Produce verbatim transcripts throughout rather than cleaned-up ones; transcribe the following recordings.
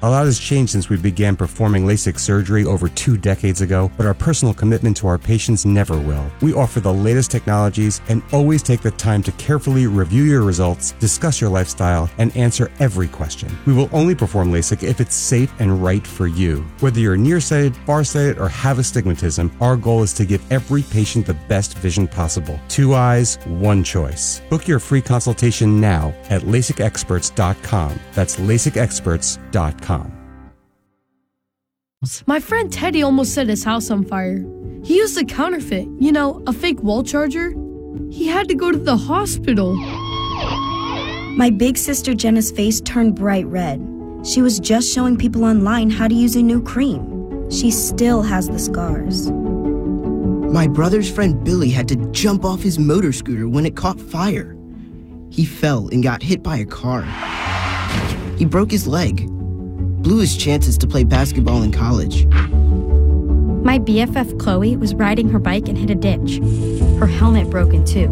A lot has changed since we began performing LASIK surgery over two decades ago, but our personal commitment to our patients never will. We offer the latest technologies and always take the time to carefully review your results, discuss your lifestyle, and answer every question. We will only perform LASIK if it's safe and right for you. Whether you're nearsighted, farsighted, or have astigmatism, our goal is to give every patient the best vision possible. Two eyes, one choice. Book your free consultation now at lasik experts dot com. That's lasik experts dot com. My friend Teddy almost set his house on fire. He used a counterfeit, you know, a fake wall charger. He had to go to the hospital. My big sister Jenna's face turned bright red. She was just showing people online how to use a new cream. She still has the scars. My brother's friend Billy had to jump off his motor scooter when it caught fire. He fell and got hit by a car. He broke his leg, blew his chances to play basketball in college. My B F F Chloe was riding her bike and hit a ditch. Her helmet broke in two.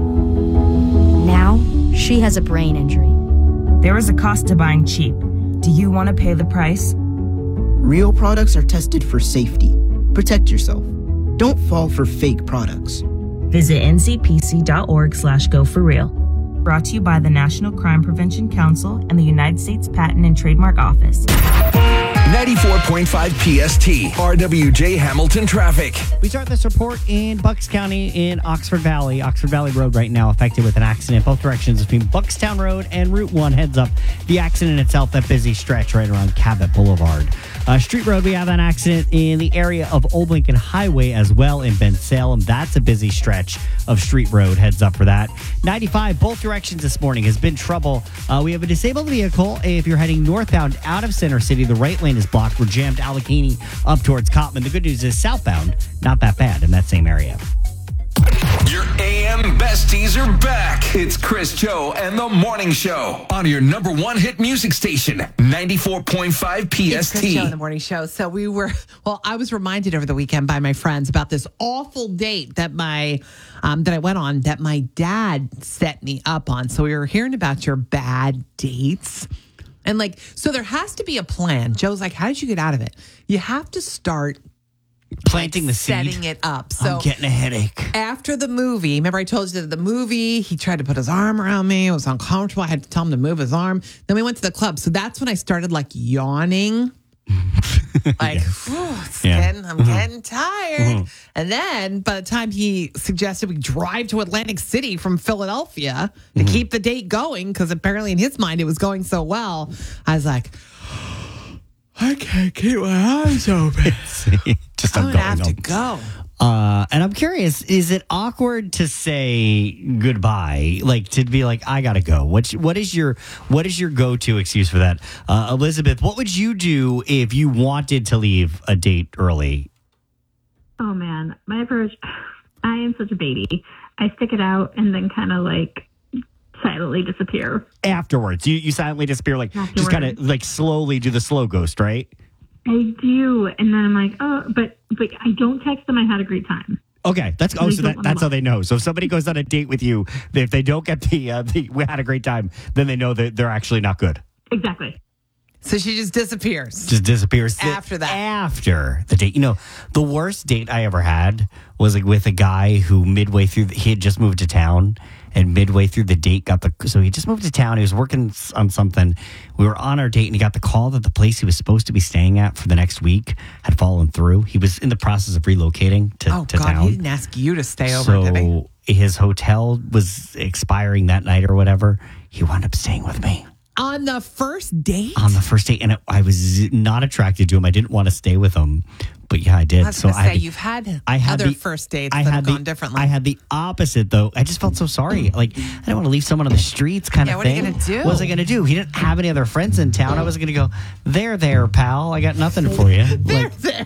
Now, she has a brain injury. There is a cost to buying cheap. Do you want to pay the price? Real products are tested for safety. Protect yourself. Don't fall for fake products. Visit n c p c dot org slash go for real. Brought to you by the National Crime Prevention Council and the United States Patent and Trademark Office. ninety-four point five P S T, R W J Hamilton traffic. We start this report in Bucks County in Oxford Valley. Oxford Valley Road right now affected with an accident. Both directions between Buckstown Road and Route one. Heads up. The accident itself, that busy stretch right around Cabot Boulevard. Uh, Street Road, we have an accident in the area of Old Lincoln Highway as well in Bensalem. That's a busy stretch of Street Road. Heads up for that. ninety-five, both directions this morning has been trouble. Uh, we have a disabled vehicle. If you're heading northbound out of Center City, the right lane is blocked. We're jammed Allegheny up towards Cotman. The good news is southbound, not that bad in that same area. Your A M besties are back. It's Chris, Joe, and the Morning Show on your number one hit music station, ninety-four point five P S T. It's Chris, Joe, and the Morning Show. So we were, well, I was reminded over the weekend by my friends about this awful date that my, um, that I went on that my dad set me up on. So we were hearing about your bad dates. And like, so there has to be a plan. Joe's like, how did you get out of it? You have to start planting like the seed. Setting it up. So I'm getting a headache. After the movie, remember I told you that the movie, he tried to put his arm around me. It was uncomfortable. I had to tell him to move his arm. Then we went to the club. So that's when I started like yawning. Like, yeah. It's Yeah. getting, I'm Mm-hmm. getting tired. Mm-hmm. And then by the time he suggested we drive to Atlantic City from Philadelphia to Mm-hmm. keep the date going, because apparently in his mind it was going so well, I was like, I can't keep my eyes open. Just I'm I'm going to have to going go. Uh, and I'm curious, is it awkward to say goodbye? Like to be like, I gotta go. What what is your what is your go-to excuse for that? Uh, Elizabeth, what would you do if you wanted to leave a date early? Oh man, my approach, I am such a baby. I stick it out and then kind of like silently disappear. Afterwards, you, you silently disappear, like Afterwards. just kind of like slowly do the slow ghost, right? I do, and then I'm like, oh, but but I don't text them. I had a great time. Okay, that's oh, They so don't that, wanna that's how lie. they know. So if somebody goes on a date with you, if they don't get the, uh, the we had a great time, then they know that they're actually not good. Exactly. So she just disappears. Just disappears After that. After the date, you know, the worst date I ever had was like with a guy who midway through the, he had just moved to town, and midway through the date got the so he just moved to town. He was working on something. We were on our date, and he got the call that the place he was supposed to be staying at for the next week had fallen through. He was in the process of relocating to, Oh, to God, town. he didn't ask you to stay over, so did he? his hotel was expiring that night or whatever. He wound up staying with me. On the first date? On the first date, and it, I was not attracted to him. I didn't want to stay with him, but yeah, I did. I was so going to I say, had the- you've had I had other the- first dates I that had have the, gone differently. I had the opposite though. I just felt so sorry. Like I didn't want to leave someone on the streets, kind Yeah, of what are thing. you gonna do? What was I going to do? He didn't have any other friends in town. I wasn't going to go there, there, pal. I got nothing for you. there, Like, there.